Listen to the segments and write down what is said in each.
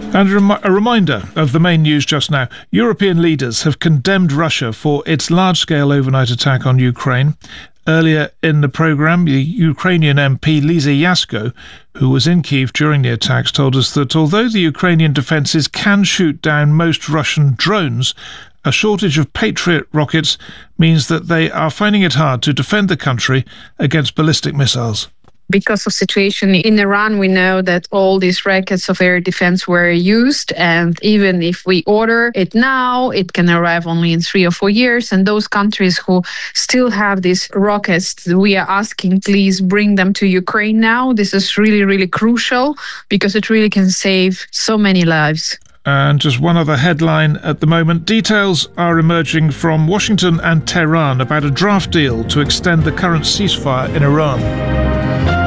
And a reminder of the main news just now. European leaders have condemned Russia for its large-scale overnight attack on Ukraine. Earlier in the programme, the Ukrainian MP Lisa Yasko, who was in Kyiv during the attacks, told us that although the Ukrainian defences can shoot down most Russian drones, a shortage of Patriot rockets means that they are finding it hard to defend the country against ballistic missiles. Because of situation in Iran, we know that all these rockets of air defense were used. And even if we order it now, it can arrive only in 3 or 4 years. And those countries who still have these rockets, we are asking, please bring them to Ukraine now. This is really, really crucial because it really can save so many lives. And just one other headline at the moment. Details are emerging from Washington and Tehran about a draft deal to extend the current ceasefire in Iran.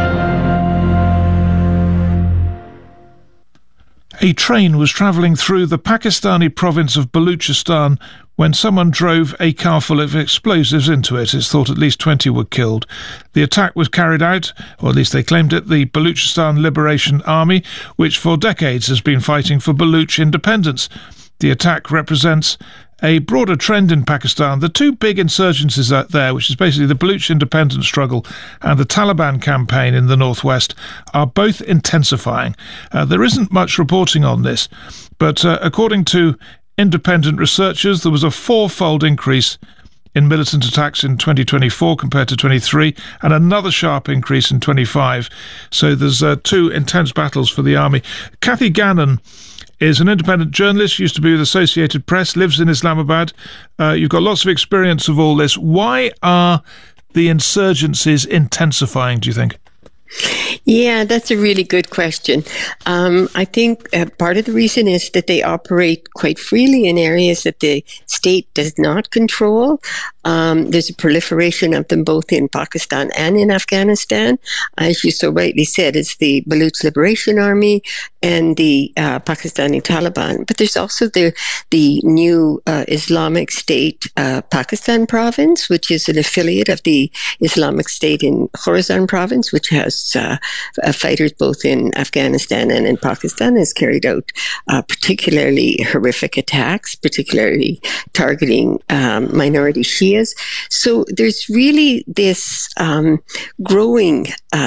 A train was travelling through the Pakistani province of Baluchistan when someone drove a car full of explosives into it. It's thought at least 20 were killed. The attack was carried out, or at least they claimed it, the Baluchistan Liberation Army, which for decades has been fighting for Baluch independence. The attack represents a broader trend in Pakistan. The two big insurgencies out there, which is basically the Baluch independence struggle and the Taliban campaign in the northwest, are both intensifying. There isn't much reporting on this, but according to independent researchers, there was a 4-fold increase in militant attacks in 2024 compared to 23, and another sharp increase in 25. So there's two intense battles for the army. Kathy Gannon is an independent journalist, used to be with Associated Press, lives in Islamabad. You've got lots of experience of all this. Why are the insurgencies intensifying, do you think? Yeah, that's a really good question. I think part of the reason is that they operate quite freely in areas that the state does not control. There's a proliferation of them both in Pakistan and in Afghanistan. As you so rightly said, it's the Baluch Liberation Army and the Pakistani Taliban. But there's also the new Islamic State Pakistan province, which is an affiliate of the Islamic State in Khorasan province, which has fighters both in Afghanistan and in Pakistan, has carried out particularly horrific attacks, particularly targeting minority Shias. So there's really this growing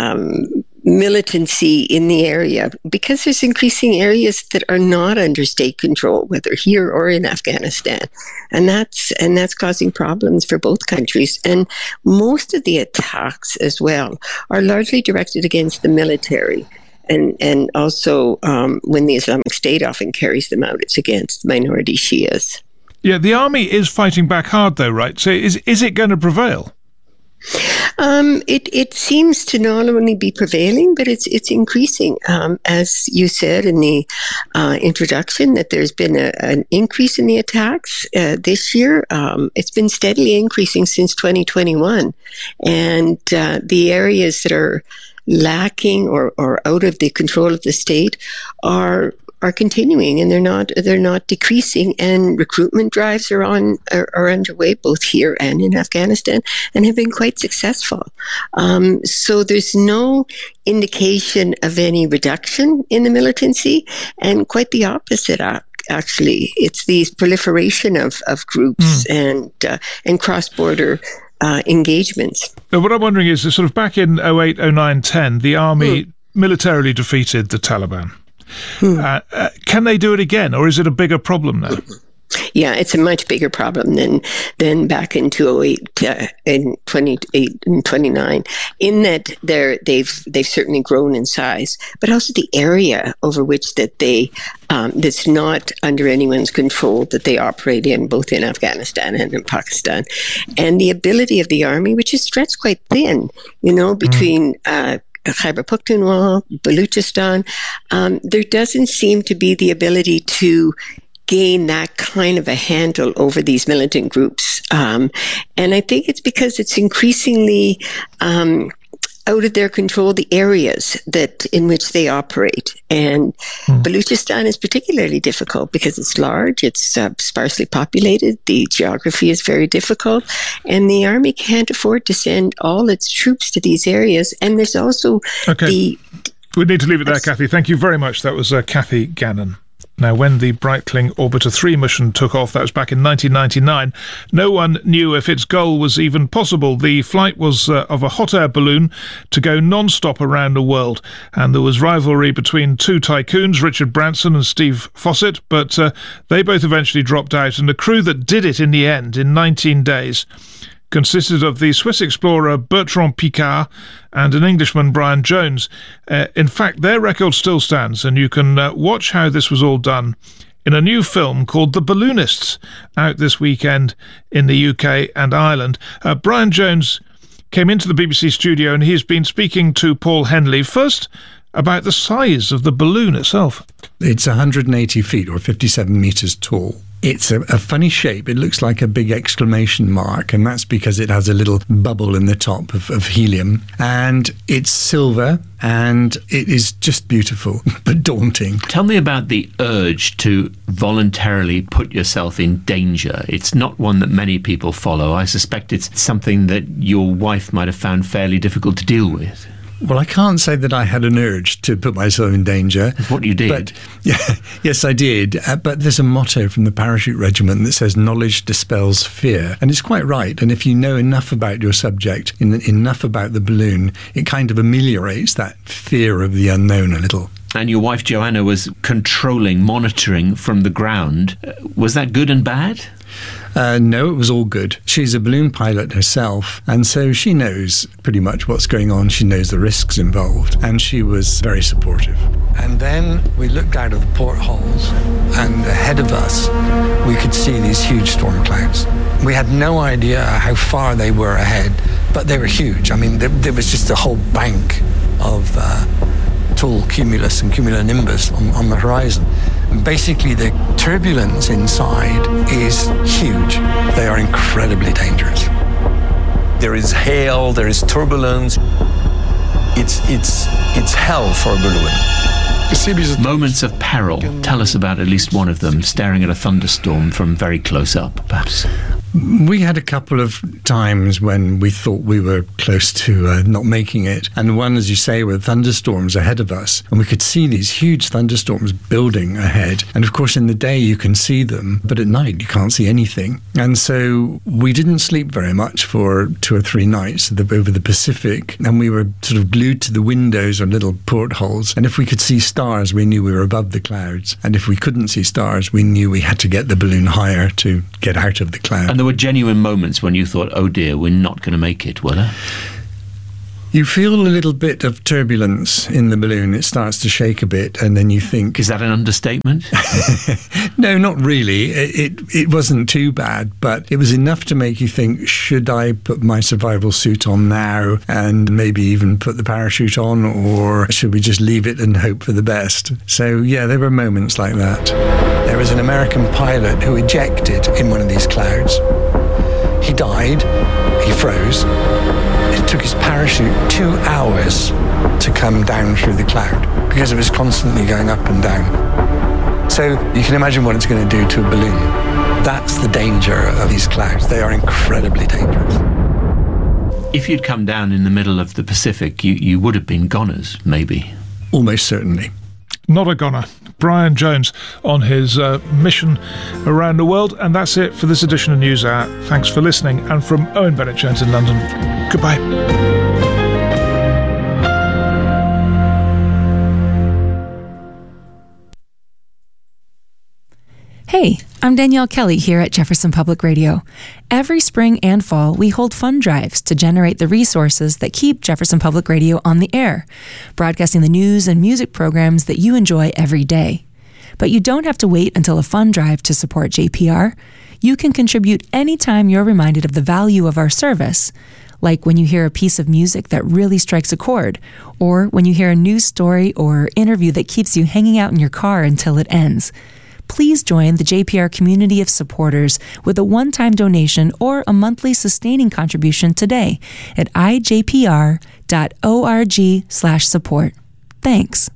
militancy in the area because there's increasing areas that are not under state control, whether here or in Afghanistan, and that's causing problems for both countries. And most of the attacks as well are largely directed against the military. And also when the Islamic State often carries them out, it's against minority Shias. Yeah, the army is fighting back hard though, right? So is it going to prevail? It seems to not only be prevailing, but it's increasing. As you said in the introduction, that there's been an increase in the attacks this year. It's been steadily increasing since 2021, and the areas that are lacking or out of the control of the state are continuing, and they're not decreasing, and recruitment drives are underway both here and in Afghanistan and have been quite successful. So there's no indication of any reduction in the militancy, and quite the opposite. Actually, it's the proliferation of groups and cross-border engagements. What I'm wondering is, sort of back in 08, 09, 10, the army militarily defeated the Taliban. Can they do it again, or is it a bigger problem now? Yeah, it's a much bigger problem than back in 2008, in 28 and 29. In that they've certainly grown in size, but also the area over which that they that's not under anyone's control that they operate in, both in Afghanistan and in Pakistan, and the ability of the army, which is stretched quite thin, between. Khyber Pakhtunkhwa, Baluchistan, there doesn't seem to be the ability to gain that kind of a handle over these militant groups. And I think it's because it's increasingly out of their control, the areas in which they operate. And Baluchistan is particularly difficult because it's large, it's sparsely populated, the geography is very difficult, and the army can't afford to send all its troops to these areas. And there's also we need to leave it there, Kathy. Thank you very much. That was Kathy Gannon. Now, when the Breitling Orbiter 3 mission took off, that was back in 1999, no one knew if its goal was even possible. The flight was of a hot air balloon to go non-stop around the world, and there was rivalry between two tycoons, Richard Branson and Steve Fossett, but they both eventually dropped out, and the crew that did it in the end, in 19 days, consisted of the Swiss explorer Bertrand Piccard and an Englishman, Brian Jones. In fact, their record still stands, and you can watch how this was all done in a new film called The Balloonists, out this weekend in the UK and Ireland. Brian Jones came into the BBC studio, and he's been speaking to Paul Henley first about the size of the balloon itself. It's 180 feet or 57 metres tall. It's a funny shape. It looks like a big exclamation mark, and that's because it has a little bubble in the top of helium. And it's silver, and it is just beautiful, but daunting. Tell me about the urge to voluntarily put yourself in danger. It's not one that many people follow. I suspect it's something that your wife might have found fairly difficult to deal with. Well, I can't say that I had an urge to put myself in danger. That's what you did. But, yes, I did. But there's a motto from the parachute regiment that says knowledge dispels fear. And it's quite right. And if you know enough about your subject, enough about the balloon, it kind of ameliorates that fear of the unknown a little. And your wife, Joanna, was controlling, monitoring from the ground. Was that good and bad? No, it was all good. She's a balloon pilot herself, and so she knows pretty much what's going on. She knows the risks involved, and she was very supportive. And then we looked out of the portholes, and ahead of us, we could see these huge storm clouds. We had no idea how far they were ahead, but they were huge. I mean, there was just a whole bank of tall cumulus and cumulonimbus on the horizon. And basically, the turbulence inside is huge. They are incredibly dangerous. There is hail, there is turbulence. It's hell for a balloon. Moments of peril. Tell us about at least one of them, staring at a thunderstorm from very close up, perhaps. We had a couple of times when we thought we were close to not making it. And one, as you say, were thunderstorms ahead of us. And we could see these huge thunderstorms building ahead. And of course, in the day, you can see them. But at night, you can't see anything. And so we didn't sleep very much for 2 or 3 nights over the Pacific. And we were sort of glued to the windows or little portholes. And if we could see stars, we knew we were above the clouds. And if we couldn't see stars, we knew we had to get the balloon higher to get out of the cloud. And there were genuine moments when you thought, oh dear, we're not going to make it, were there? You feel a little bit of turbulence in the balloon. It starts to shake a bit, and then you think... Is that an understatement? No, not really. It wasn't too bad, but it was enough to make you think, should I put my survival suit on now and maybe even put the parachute on, or should we just leave it and hope for the best? So, yeah, there were moments like that. There was an American pilot who ejected in one of these clouds. He died. He froze. It took his parachute 2 hours to come down through the cloud because it was constantly going up and down. So you can imagine what it's going to do to a balloon. That's the danger of these clouds. They are incredibly dangerous. If you'd come down in the middle of the Pacific, you would have been goners, maybe. Almost certainly. Not a goner. Brian Jones on his mission around the world. And that's it for this edition of News Hour. Thanks for listening. And from Owen Bennett-Jones in London, goodbye. Hey, I'm Danielle Kelly here at Jefferson Public Radio. Every spring and fall, we hold fund drives to generate the resources that keep Jefferson Public Radio on the air, broadcasting the news and music programs that you enjoy every day. But you don't have to wait until a fund drive to support JPR. You can contribute anytime you're reminded of the value of our service, like when you hear a piece of music that really strikes a chord, or when you hear a news story or interview that keeps you hanging out in your car until it ends. Please join the JPR community of supporters with a one-time donation or a monthly sustaining contribution today at ijpr.org/support. Thanks.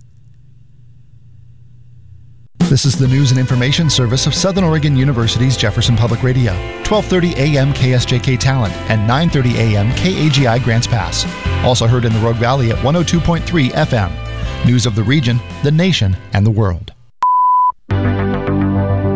This is the news and information service of Southern Oregon University's Jefferson Public Radio, 1230 AM KSJK Talent and 930 AM KAGI Grants Pass. Also heard in the Rogue Valley at 102.3 FM. News of the region, the nation, and the world.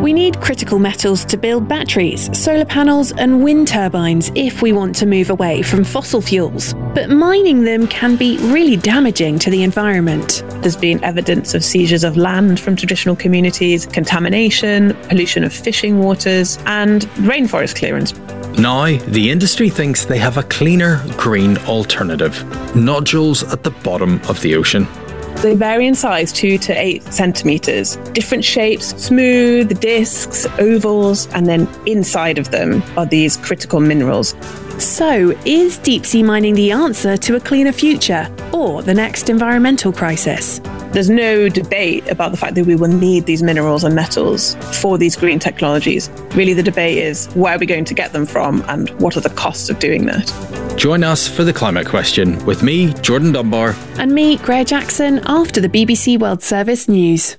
We need critical metals to build batteries, solar panels and wind turbines if we want to move away from fossil fuels. But mining them can be really damaging to the environment. There's been evidence of seizures of land from traditional communities, contamination, pollution of fishing waters and rainforest clearance. Now, the industry thinks they have a cleaner, green alternative. Nodules at the bottom of the ocean. They vary in size 2 to 8 centimetres. Different shapes, smooth, discs, ovals, and then inside of them are these critical minerals. So, is deep sea mining the answer to a cleaner future or the next environmental crisis? There's no debate about the fact that we will need these minerals and metals for these green technologies. Really, the debate is where are we going to get them from and what are the costs of doing that? Join us for The Climate Question with me, Jordan Dunbar. And me, Greer Jackson, after the BBC World Service News.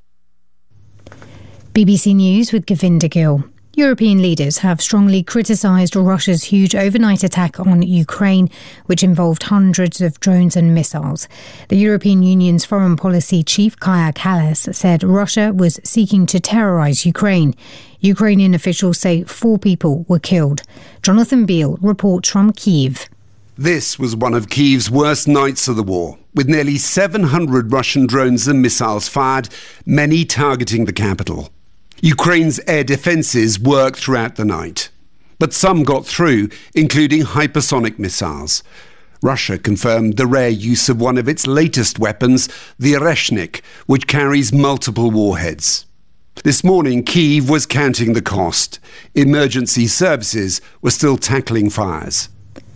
BBC News with Govinda Gill. European leaders have strongly criticised Russia's huge overnight attack on Ukraine, which involved hundreds of drones and missiles. The European Union's foreign policy chief, Kaja Kallas, said Russia was seeking to terrorise Ukraine. Ukrainian officials say 4 people were killed. Jonathan Beale reports from Kyiv. This was one of Kyiv's worst nights of the war, with nearly 700 Russian drones and missiles fired, many targeting the capital. Ukraine's air defences worked throughout the night, but some got through, including hypersonic missiles. Russia confirmed the rare use of one of its latest weapons, the Oreshnik, which carries multiple warheads. This morning, Kyiv was counting the cost. Emergency services were still tackling fires.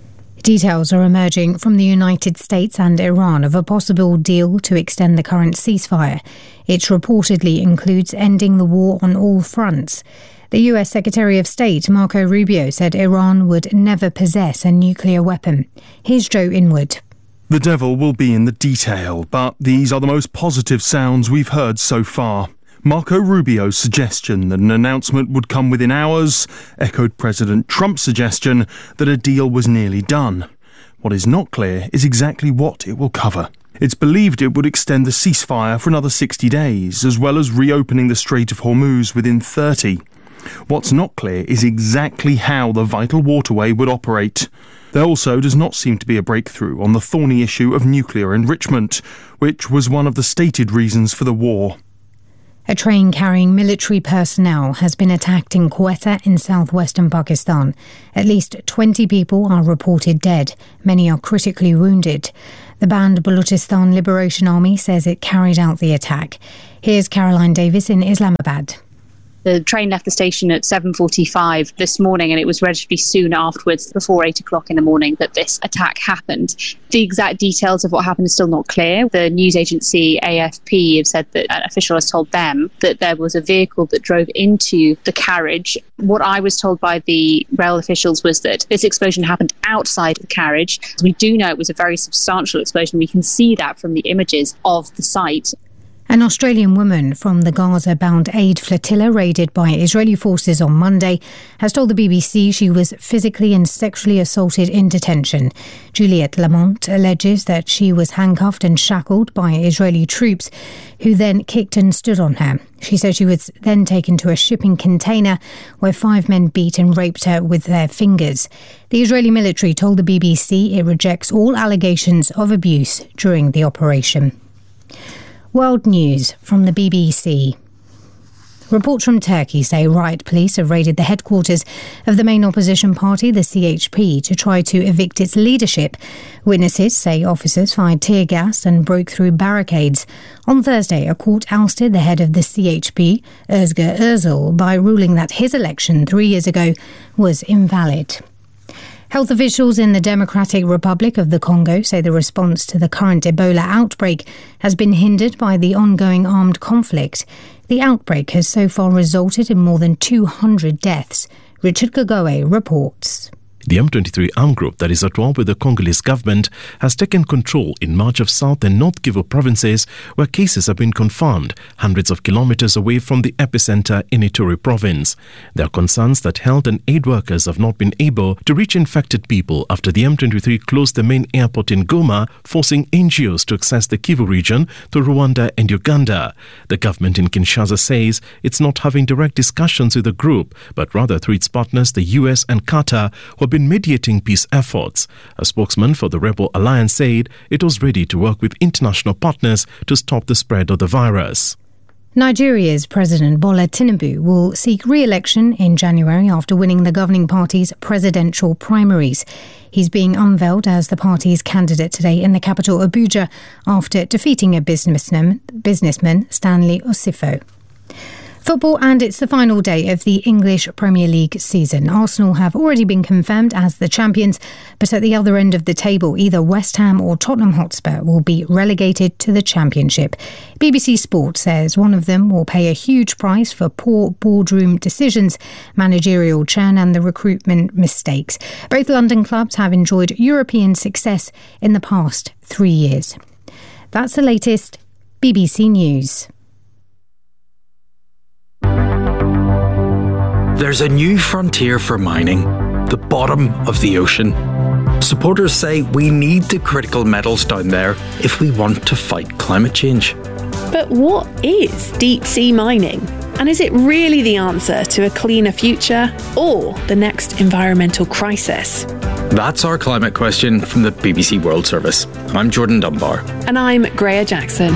Details are emerging from the United States and Iran of a possible deal to extend the current ceasefire. It reportedly includes ending the war on all fronts. The US Secretary of State, Marco Rubio, said Iran would never possess a nuclear weapon. Here's Joe Inwood. The devil will be in the detail, but these are the most positive sounds we've heard so far. Marco Rubio's suggestion that an announcement would come within hours echoed President Trump's suggestion that a deal was nearly done. What is not clear is exactly what it will cover. It's believed it would extend the ceasefire for another 60 days, as well as reopening the Strait of Hormuz within 30. What's not clear is exactly how the vital waterway would operate. There also does not seem to be a breakthrough on the thorny issue of nuclear enrichment, which was one of the stated reasons for the war. A train carrying military personnel has been attacked in Quetta in southwestern Pakistan. At least 20 people are reported dead. Many are critically wounded. The banned Balochistan Liberation Army says it carried out the attack. Here's Caroline Davis in Islamabad. The train left the station at 7:45 this morning, and it was relatively soon afterwards, before 8 o'clock in the morning, that this attack happened. The exact details of what happened is still not clear. The news agency AFP have said that an official has told them that there was a vehicle that drove into the carriage. What I was told by the rail officials was that this explosion happened outside the carriage. We do know it was a very substantial explosion. We can see that from the images of the site. An Australian woman from the Gaza-bound aid flotilla raided by Israeli forces on Monday has told the BBC she was physically and sexually assaulted in detention. Juliette Lamont alleges that she was handcuffed and shackled by Israeli troops, who then kicked and stood on her. She says she was then taken to a shipping container where 5 men beat and raped her with their fingers. The Israeli military told the BBC it rejects all allegations of abuse during the operation. World news from the BBC. Reports from Turkey say riot police have raided the headquarters of the main opposition party, the CHP, to try to evict its leadership. Witnesses say officers fired tear gas and broke through barricades. On Thursday, a court ousted the head of the CHP, Özgür Özel, by ruling that his election 3 years ago was invalid. Health officials in the Democratic Republic of the Congo say the response to the current Ebola outbreak has been hindered by the ongoing armed conflict. The outbreak has so far resulted in more than 200 deaths. Richard Gogoe reports. The M23 armed group that is at war with the Congolese government has taken control in much of South and North Kivu provinces, where cases have been confirmed hundreds of kilometers away from the epicenter in Ituri province. There are concerns that health and aid workers have not been able to reach infected people after the M23 closed the main airport in Goma, forcing NGOs to access the Kivu region through Rwanda and Uganda. The government in Kinshasa says it's not having direct discussions with the group, but rather through its partners, the US and Qatar, who have been mediating peace efforts. A spokesman for the rebel alliance said it was ready to work with international partners to stop the spread of the virus. Nigeria's President Bola Tinubu will seek re-election in January after winning the governing party's presidential primaries. He's being unveiled as the party's candidate today in the capital, Abuja, after defeating a businessman Stanley Osifo. Football, and it's the final day of the English Premier League season. Arsenal have already been confirmed as the champions, but at the other end of the table, either West Ham or Tottenham Hotspur will be relegated to the Championship. BBC Sport says one of them will pay a huge price for poor boardroom decisions, managerial churn and the recruitment mistakes. Both London clubs have enjoyed European success in the past 3 years. That's the latest. BBC News. There's a new frontier for mining, the bottom of the ocean. Supporters say we need the critical metals down there if we want to fight climate change. But what is deep sea mining? And is it really the answer to a cleaner future or the next environmental crisis? That's our climate question from the BBC World Service. I'm Jordan Dunbar. And I'm Greya Jackson.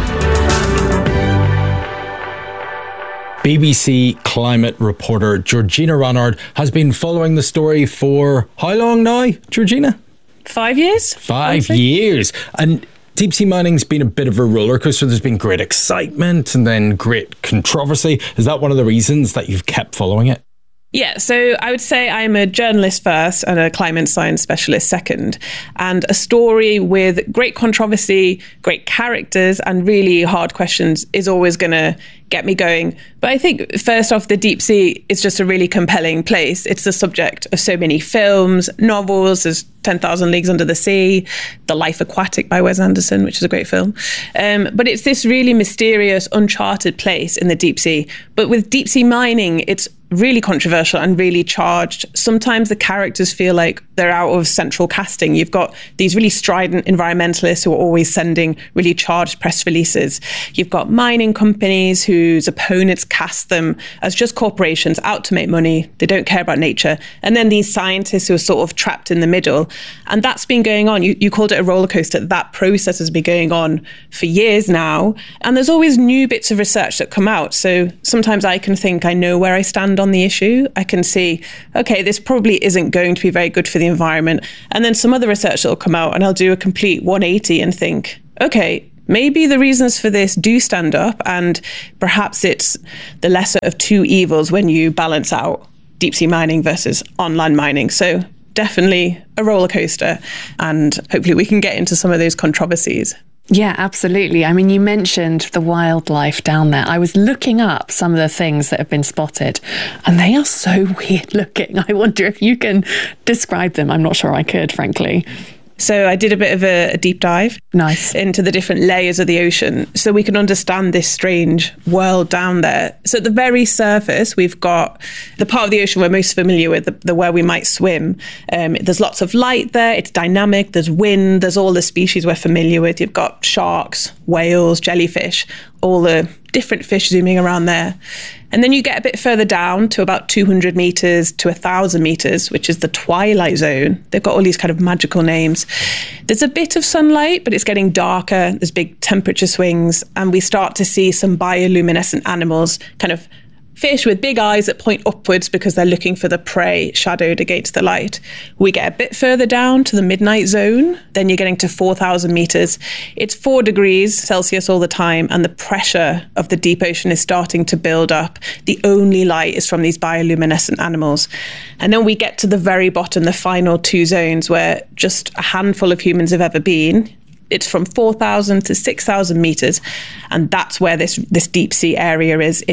BBC climate reporter Georgina Ranard has been following the story for how long now, Georgina? 5 years. 5 years. And deep sea mining's been a bit of a roller coaster. There's been great excitement and then great controversy. Is that one of the reasons that you've kept following it? Yeah, so I would say I'm a journalist first and a climate science specialist second. And a story with great controversy, great characters and really hard questions is always going to get me going. But I think first off, the deep sea is just a really compelling place. It's the subject of so many films, novels. There's 10,000 Leagues Under the Sea, The Life Aquatic by Wes Anderson, which is a great film. But it's this really mysterious, uncharted place in the deep sea. But with deep sea mining, it's really controversial and really charged. Sometimes the characters feel like they're out of central casting. You've got these really strident environmentalists who are always sending really charged press releases. You've got mining companies whose opponents cast them as just corporations out to make money. They don't care about nature. And then these scientists who are sort of trapped in the middle. And that's been going on. You called it a roller coaster. That process has been going on for years now. And there's always new bits of research that come out. So sometimes I can think I know where I stand on the issue. I can see, okay, this probably isn't going to be very good for the environment. And then some other research will come out and I'll do a complete 180 and think, okay, maybe the reasons for this do stand up and perhaps it's the lesser of two evils when you balance out deep sea mining versus on-land mining. So definitely a roller coaster and hopefully we can get into some of those controversies. Yeah, absolutely. I mean, you mentioned the wildlife down there. I was looking up some of the things that have been spotted and they are so weird looking. I wonder if you can describe them. I'm not sure I could, frankly. So I did a bit of a deep dive into the different layers of the ocean so we can understand this strange world down there. So at the very surface, we've got the part of the ocean we're most familiar with, the where we might swim. There's lots of light there. It's dynamic. There's wind. There's all the species we're familiar with. You've got sharks, whales, jellyfish, all the different fish zooming around there. And then you get a bit further down to about 200 meters to 1,000 meters, which is the twilight zone. They've got all these kind of magical names. There's a bit of sunlight, but it's getting darker. There's big temperature swings, and we start to see some bioluminescent animals, kind of fish with big eyes that point upwards because they're looking for the prey shadowed against the light. We get a bit further down to the midnight zone. Then you're getting to 4,000 meters. It's 4 degrees Celsius all the time, and the pressure of the deep ocean is starting to build up. The only light is from these bioluminescent animals. And then we get to the very bottom, the final 2 zones, where just a handful of humans have ever been. It's from 4,000 to 6,000 meters. And that's where this deep sea area is. It's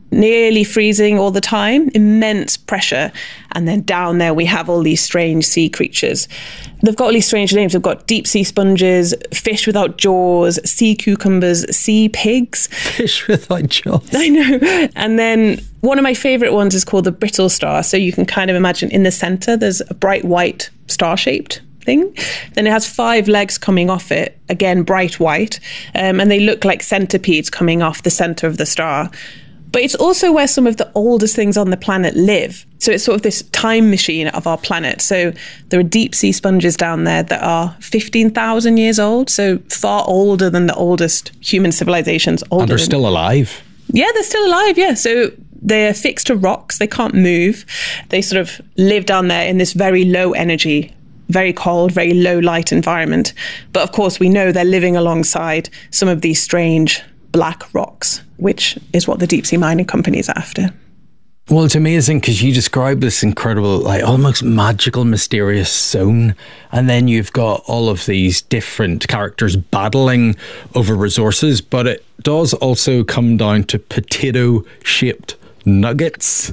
nearly freezing all the time, immense pressure. And then down there, we have all these strange sea creatures. They've got all these strange names. They've got deep sea sponges, fish without jaws, sea cucumbers, sea pigs. Fish without jaws. I know. And then one of my favourite ones is called the brittle star. So you can kind of imagine in the centre, there's a bright white star-shaped thing. Then it has 5 legs coming off it, again, bright white. And they look like centipedes coming off the centre of the star. But it's also where some of the oldest things on the planet live. So it's sort of this time machine of our planet. So there are deep sea sponges down there that are 15,000 years old, so far older than the oldest human civilizations. And they're still alive. Yeah, they're still alive, yeah. So they're fixed to rocks, they can't move. They sort of live down there in this very low energy, very cold, very low light environment. But of course, we know they're living alongside some of these strange black rocks, which is what the deep sea mining companies are after. Well, it's amazing because you describe this incredible, like almost magical, mysterious zone. And then you've got all of these different characters battling over resources. But it does also come down to potato-shaped nuggets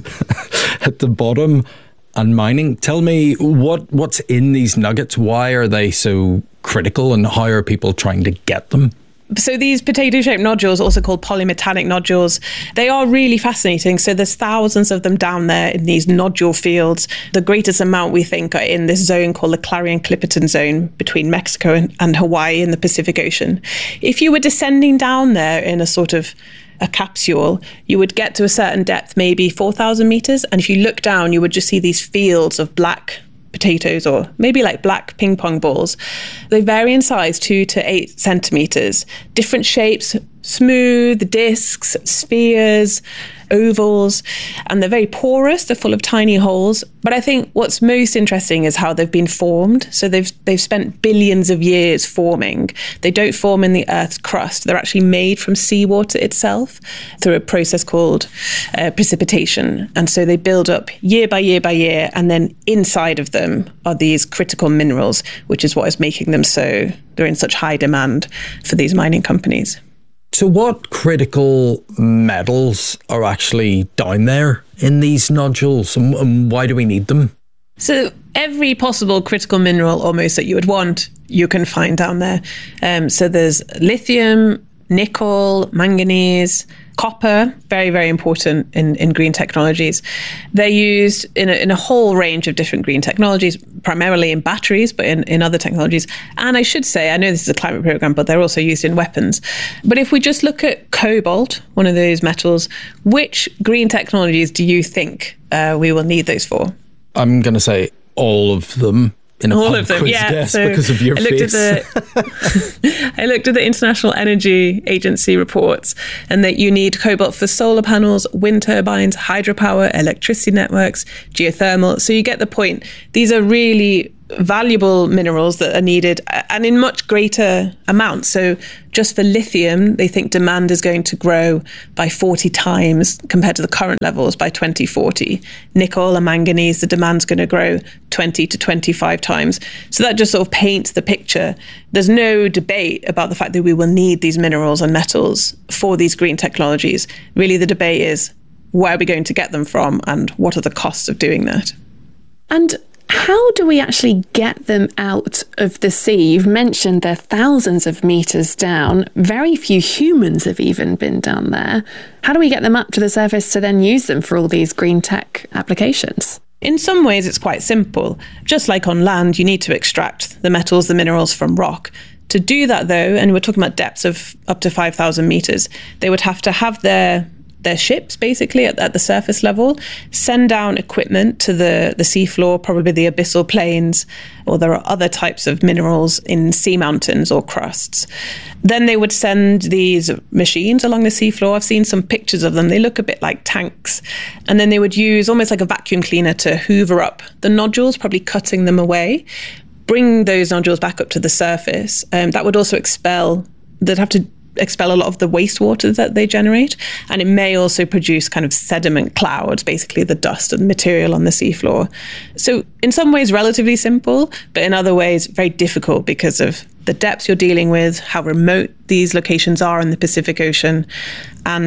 at the bottom and mining. Tell me what's in these nuggets? Why are they so critical and how are people trying to get them? So these potato-shaped nodules, also called polymetallic nodules, they are really fascinating. So there's thousands of them down there in these nodule fields. The greatest amount, we think, are in this zone called the Clarion-Clipperton Zone between Mexico and Hawaii in the Pacific Ocean. If you were descending down there in a sort of a capsule, you would get to a certain depth, maybe 4,000 meters. And if you look down, you would just see these fields of black potatoes, or maybe like black ping pong balls. They vary in size 2 to 8 centimeters, different shapes, smooth discs, spheres, ovals, and they're very porous. They're full of tiny holes. But I think what's most interesting is how they've been formed. So they've spent billions of years forming. They don't form in the Earth's crust. They're actually made from seawater itself through a process called precipitation. And so they build up year by year by year, and then inside of them are these critical minerals, which is what is making them so, they're in such high demand for these mining companies. So what critical metals are actually down there in these nodules, and why do we need them? So every possible critical mineral almost that you would want, you can find down there. So there's lithium, nickel, manganese, copper, very, very important in green technologies. They're used in a whole range of different green technologies, primarily in batteries, but in other technologies. And I should say, I know this is a climate program, but they're also used in weapons. But if we just look at cobalt, one of those metals, which green technologies do you think we will need those for? I'm going to say all of them. In a all of them, yeah. So because of your face. I looked at the International Energy Agency reports, and that you need cobalt for solar panels, wind turbines, hydropower, electricity networks, geothermal. So you get the point. These are really valuable minerals that are needed, and in much greater amounts. So just for lithium, they think demand is going to grow by 40 times compared to the current levels by 2040. Nickel and manganese, the demand's going to grow 20 to 25 times. So that just sort of paints the picture. There's no debate about the fact that we will need these minerals and metals for these green technologies. Really, the debate is, where are we going to get them from, and what are the costs of doing that? And how do we actually get them out of the sea? You've mentioned they're thousands of meters down. Very few humans have even been down there. How do we get them up to the surface to then use them for all these green tech applications? In some ways, it's quite simple. Just like on land, you need to extract the metals, the minerals from rock. To do that, though, and we're talking about depths of up to 5,000 meters, they would have to have their ships basically at the surface level, send down equipment to the seafloor, probably the abyssal plains, or there are other types of minerals in sea mountains or crusts. Then they would send these machines along the seafloor. I've seen some pictures of them. They look a bit like tanks. And then they would use almost like a vacuum cleaner to hoover up the nodules, probably cutting them away, bring those nodules back up to the surface. That would also they'd have to expel a lot of the wastewater that they generate, and it may also produce kind of sediment clouds, basically the dust and material on the seafloor. So in some ways relatively simple, but in other ways very difficult because of the depths you're dealing with, how remote these locations are in the Pacific Ocean, and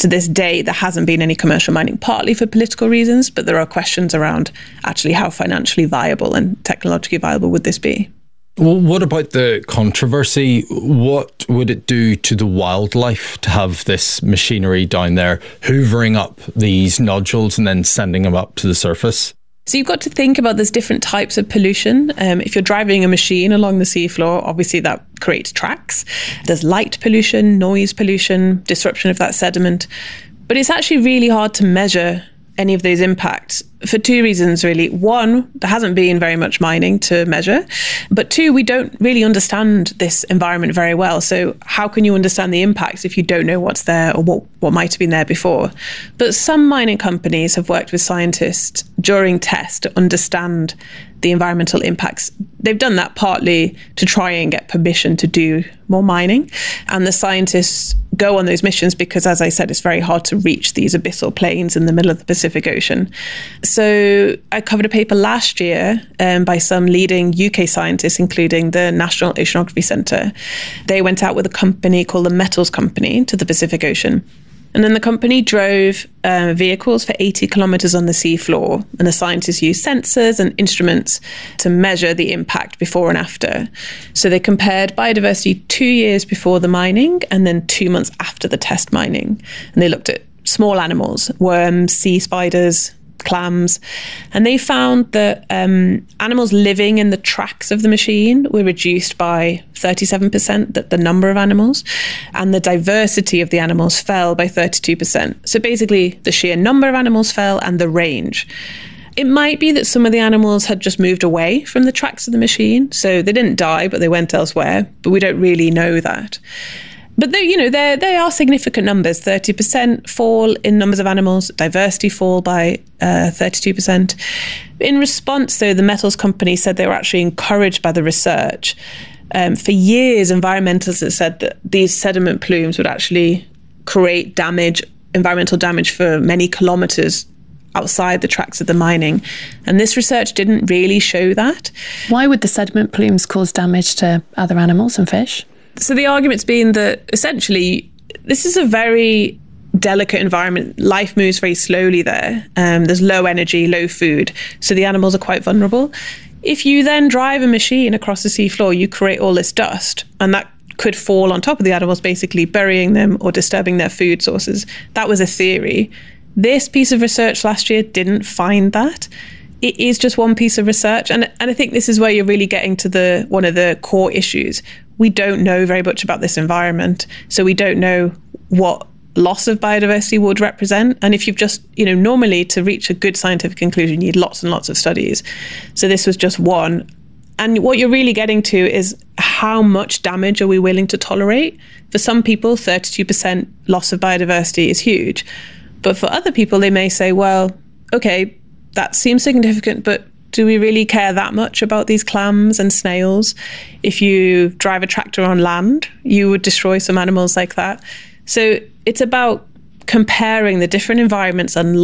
to this day, there hasn't been any commercial mining, partly for political reasons, but there are questions around actually how financially viable and technologically viable would this be. Well, what about the controversy? What would it do to the wildlife to have this machinery down there hoovering up these nodules and then sending them up to the surface? So you've got to think about there's different types of pollution. If you're driving a machine along the seafloor, obviously that creates tracks. There's light pollution, noise pollution, disruption of that sediment. But it's actually really hard to measure any of those impacts for two reasons, really. One, there hasn't been very much mining to measure. But two, we don't really understand this environment very well. So how can you understand the impacts if you don't know what's there or what might have been there before? But some mining companies have worked with scientists during tests to understand the environmental impacts. They've done that partly to try and get permission to do more mining. And the scientists go on those missions because, as I said, it's very hard to reach these abyssal plains in the middle of the Pacific Ocean. So I covered a paper last year by some leading UK scientists, including the National Oceanography Centre. They went out with a company called the Metals Company to the Pacific Ocean. And then the company drove vehicles for 80 kilometres on the seafloor, and the scientists used sensors and instruments to measure the impact before and after. So they compared biodiversity 2 years before the mining and then 2 months after the test mining. And they looked at small animals, worms, sea spiders, clams, and they found that animals living in the tracks of the machine were reduced by 37%, the number of animals, and the diversity of the animals fell by 32%. So basically the sheer number of animals fell and the range. It might be that some of the animals had just moved away from the tracks of the machine, so they didn't die, but they went elsewhere, but we don't really know that. But they are significant numbers. 30% fall in numbers of animals, diversity fall by 32%. In response, though, the Metals Company said they were actually encouraged by the research. For years, environmentalists have said that these sediment plumes would actually create environmental damage for many kilometres outside the tracks of the mining. And this research didn't really show that. Why would the sediment plumes cause damage to other animals and fish? So the argument's been that essentially this is a very delicate environment. Life moves very slowly there. There's low energy, low food. So the animals are quite vulnerable. If you then drive a machine across the seafloor, you create all this dust, and that could fall on top of the animals, basically burying them or disturbing their food sources. That was a theory. This piece of research last year didn't find that. It is just one piece of research. And I think this is where you're really getting to one of the core issues. We don't know very much about this environment. So we don't know what loss of biodiversity would represent. And if you've just, normally to reach a good scientific conclusion, you need lots and lots of studies. So this was just one. And what you're really getting to is how much damage are we willing to tolerate? For some people, 32% loss of biodiversity is huge. But for other people, they may say, well, okay, that seems significant, but do we really care that much about these clams and snails? If you drive a tractor on land, you would destroy some animals like that. So it's about comparing the different environments and